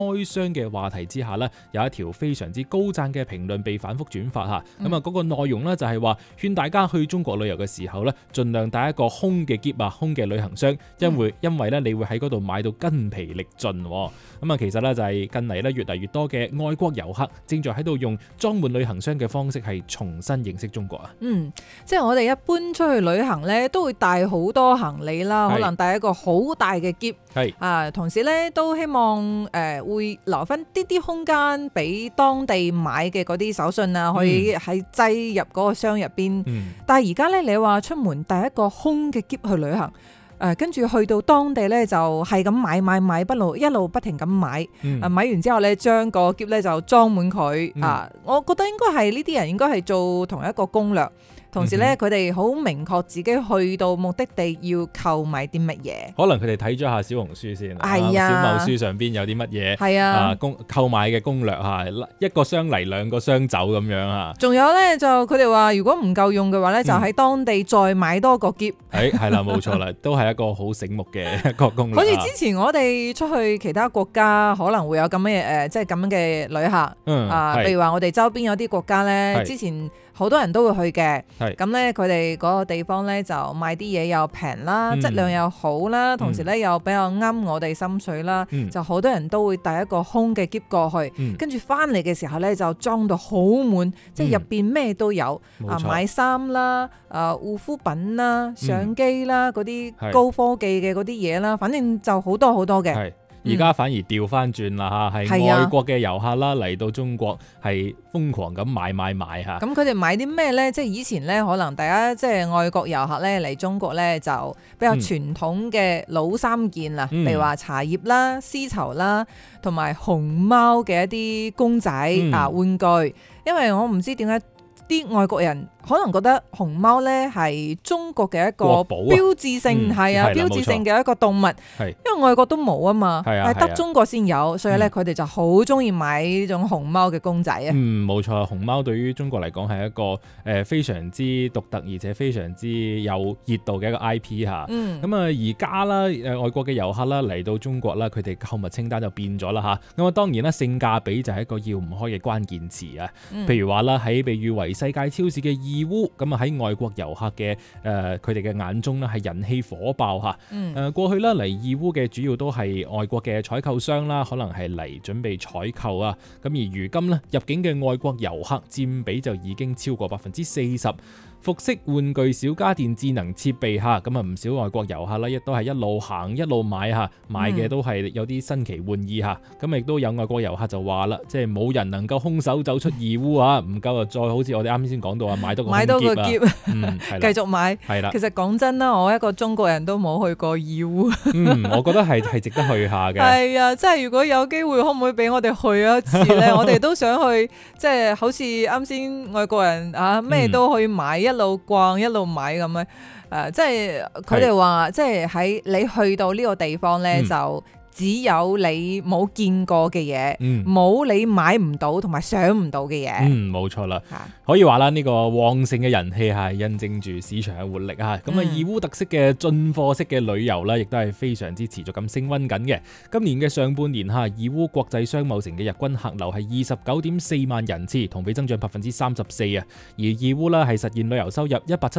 開箱嘅話題之下呢，有一條非常之高讚嘅評論被反覆轉發嚇。咁啊嗰個內容呢，就係話勸大家去中國旅遊嘅時候呢，盡量帶一個空嘅篋啊，空嘅旅行箱，因為呢你會喺嗰度買到筋疲力盡。咁啊其實呢，就係近嚟呢越嚟越多嘅外國遊客正在喺度用裝滿旅行箱嘅方式係重新認識中國啊。 即係我哋一般出去旅行呢，都會帶好多行李啦，可能帶一個好大嘅篋，同時呢，都希望會留翻啲空間俾當地買嘅嗰啲手信啊，可以喺擠入嗰個箱入邊。但係而家咧，你話出門帶一個空嘅篋去旅行，跟住去到當地咧就係咁買，一路不停咁買，買完之後咧將個篋咧就裝滿佢。我覺得應該係呢啲人應該係做同一個攻略。同時咧，佢哋好明確自己去到目的地要購買啲乜嘢。 可能佢哋睇咗下小紅書先，小某書上邊有啲乜嘢購買嘅攻略嚇，一個箱嚟兩個箱走咁樣嚇。 仲有咧就佢哋話，如果唔夠用嘅話咧，就喺當地再買多個篋。 係啦，冇錯啦，都係一個好醒目嘅一個攻略。 好似之前我哋出去其他國家，可能會有咁嘅即係咁樣嘅旅客。譬如話我哋周邊有啲國家咧，之前好多人都會去嘅。咁咧，佢哋嗰個地方咧就賣啲嘢又平啦，質量又好啦，同時咧又比較啱我哋心水啦，就好多人都會帶一個空嘅篋過去，跟住翻嚟嘅時候咧就裝到好滿，即係入邊咩都有，買衫啦、護膚品啦、相機啦，嗰啲高科技嘅嗰啲嘢啦，反正就好多好多嘅。 而家反而調翻轉啦嚇，係外國嘅遊客啦嚟到中國係瘋狂咁買嚇。 咁佢哋買啲咩咧？即係以前咧，可能大家即係外國遊客咧嚟中國咧，就比較傳統嘅老三件啦，譬如話茶葉啦、絲綢啦，同埋熊貓嘅一啲公仔玩具。因為我唔知點解啲外國人可能覺得熊貓咧係中國嘅一個標誌性，標誌性嘅一個動物，因為外國都冇啊嘛，係得中國先有，所以咧佢哋就好中意買呢種熊貓嘅公仔啊。 冇錯，熊貓對於中國嚟講係一個非常之獨特，而且非常之有熱度嘅一個 IP 嚇。咁啊而家啦，外國嘅遊客啦嚟到中國啦，佢哋購物清單就變咗啦嚇。咁啊當然啦，性價比就係一個要唔開嘅關鍵詞啊。譬如話啦，喺被譽為世界超市嘅義烏，咁啊喺外國遊客嘅佢哋嘅眼中咧係人氣火爆嚇。過去啦嚟義烏嘅主要都係外國嘅採購商啦，可能係嚟準備採購啊。咁而如今咧入境嘅外國遊客佔比就已經超過40%。服飾、玩具、小家電、智能設備嚇，咁啊唔少外國遊客咧亦都係一路行一路買嚇，買嘅都係有啲新奇玩意嚇。咁亦都有外國遊客就話啦，即係冇人能夠空手走出義烏啊，唔夠啊再好似我哋啱先講到啊，買多個篋繼續買。 係啦， 其實講真啦，我一個中國人都冇去過義烏。 我覺得係值得去下嘅。 係啊，即係如果有機會，可唔可以俾我哋去一次咧？我哋都想去，即係好似啱先外國人咩都去買，一路逛一路買咁樣。即係佢哋話，即係喺你去到呢個地方咧，就只有你冇見過嘅嘢，冇你買唔到同埋想唔到嘅嘢。 冇錯啦，可以話啦，呢個旺盛嘅人氣係印證住市場嘅活力啊。咁義烏特色嘅進貨式嘅旅遊咧，亦都係非常之持續咁升溫緊嘅。今年嘅上半年義烏國際商貿城嘅日均客流係29.4萬人次，同比增長34%啊。而義烏咧係實現旅遊收入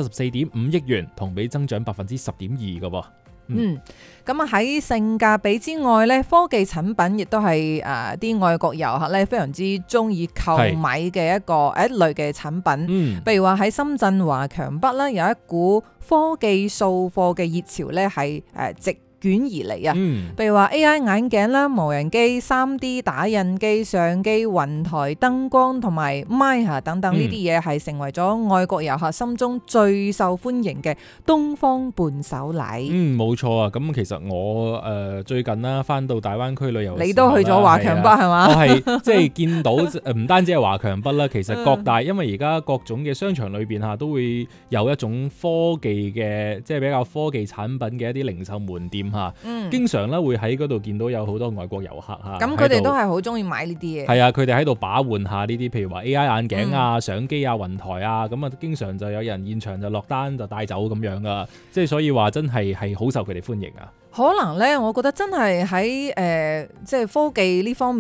174.5億元，同比增長10.2%嘅喎。 咁喺性價比之外咧，科技產品亦都係啲外國遊客咧非常之中意購買嘅一類嘅產品。譬如話喺深圳華強北咧有一股科技掃貨嘅熱潮咧係直捲而嚟啊！譬如話 AI 眼鏡啦、無人機、3D 打印機、相機、雲台、燈光同埋咪等等呢啲嘢係成為咗外國遊客心中最受歡迎嘅東方伴手禮。 冇錯啊！咁其實我最近啦翻到大灣區旅遊， 你都去咗華強北係嘛？ 我係即係見到唔單止係華強北啦，其實各大因為而家各種嘅商場裏邊都會有一種科技嘅即係比較科技產品嘅一啲零售門店。經常咧會喺嗰度見到有好多外國遊客咁佢哋都係好中意買呢啲嘢。 係啊，佢哋喺度把玩下呢啲，譬如話 AI 眼鏡相機雲台咁啊，經常就有人現場就落單就帶走咁樣噶，即係所以話真係好受佢哋歡迎啊。 可能咧，我覺得真係喺即係科技呢方面。